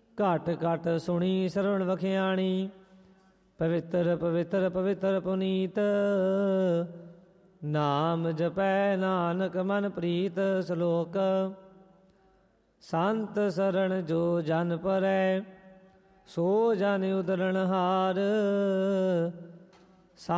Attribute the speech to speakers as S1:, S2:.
S1: ਘਟ ਘਟ ਸੁਣੀ ਸਰਵਣ ਵਖਿਆਣੀ। ਪਵਿੱਤਰ ਪਵਿੱਤਰ ਪਵਿੱਤਰ ਪੁਨੀਤ, ਨਾਮ ਜਪੈ ਨਾਨਕ ਮਨ ਪ੍ਰੀਤ। ਸ਼ਲੋਕ। ਸੰਤ ਸਰਣ ਜੋ ਜਨ ਪਰੈ, ਸੋ ਜਨ ਉਦਰਣ ਹਾਰ।